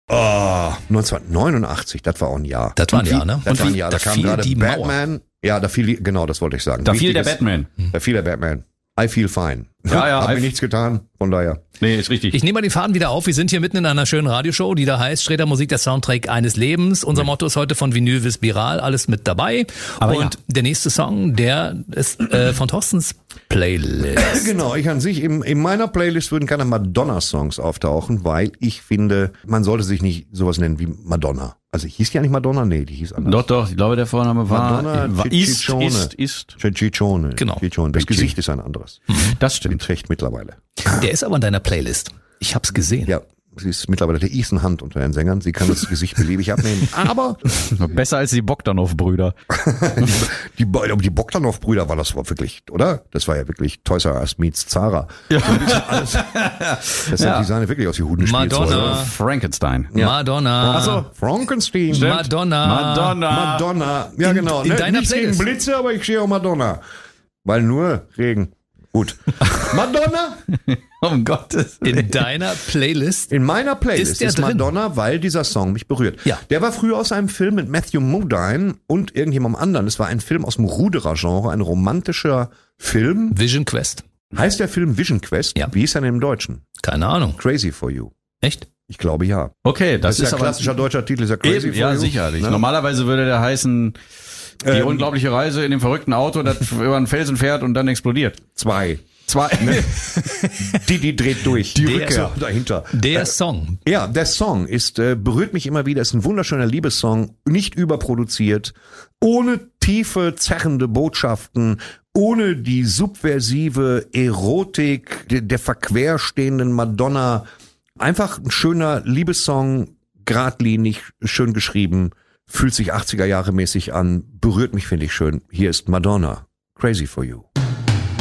Oh, 1989, das war auch ein Jahr. Das war ein Jahr, ne? Das war ein Jahr, da da kam fiel gerade die Mauer. Batman. Ja, da fiel, genau, das wollte ich sagen. Da fiel der Wichtiges- Batman. Da fiel der Batman. I feel fine. Ja, Hab I- mir nichts getan, von daher. Nee, ist richtig. Ich nehme mal den Faden wieder auf. Wir sind hier mitten in einer schönen Radioshow, die da heißt Sträter Musik, der Soundtrack eines Lebens. Unser Motto ist heute von Vinyl bis Viral, alles mit dabei. Aber und der nächste Song, der ist von Thorstens Playlist. Genau, ich an sich, in meiner Playlist würden keine Madonna-Songs auftauchen, weil ich finde, man sollte sich nicht sowas nennen wie Madonna. Also hieß die ja nicht Madonna? Nee, die hieß anders. Doch, ich glaube, der Vorname war... Madonna ist. Ciccione. Genau. Ciccione. Das Gesicht ist ein anderes. Das Die stimmt. trägt mittlerweile. Der ist aber in deiner Playlist. Ich hab's gesehen. Ja, sie ist mittlerweile der Ethan Hunt unter den Sängern. Sie kann das Gesicht beliebig abnehmen. Aber Besser als die Bogdanov-Brüder. die Bogdanov-Brüder war das wirklich, oder? Das war ja wirklich Toys R Us meets Zara. Ja. Das sind die sahen wirklich aus wie Hudenspielzeuge. Madonna. Frankenstein. Madonna. Achso, Frankenstein. Madonna. Madonna. Ja, genau. in deiner Nichts gegen Playlist. Blitze, aber ich stehe auf Madonna. Weil nur Regen. Gut. Madonna? Um Gottes Willen. In deiner Playlist. In meiner Playlist Ist der ist drin? Madonna, weil dieser Song mich berührt. Ja. Der war früher aus einem Film mit Matthew Modine und irgendjemandem anderen. Es war ein Film aus dem Ruderer-Genre, ein romantischer Film. Vision Quest. Heißt der Film Vision Quest? Ja. Wie ist er denn im Deutschen? Keine Ahnung. Crazy for You. Echt? Ich glaube ja. Okay, das Das ist ist ja aber... klassischer deutscher Titel, ist ja Crazy Eben, for ja, You. sicherlich. Ne? Normalerweise würde der heißen... Die unglaubliche Reise in dem verrückten Auto, das über einen Felsen fährt und dann explodiert. Zwei. Zwei. Die dreht durch. Die Rückkehr dahinter. Der Song. Ja, der Song ist berührt mich immer wieder. Ist ein wunderschöner Liebessong, nicht überproduziert, ohne tiefe, zerrende Botschaften, ohne die subversive Erotik der verquerstehenden Madonna. Einfach ein schöner Liebessong, geradlinig, schön geschrieben, fühlt sich 80er Jahre mäßig an, berührt mich, finde ich schön. Hier ist Madonna, Crazy for You.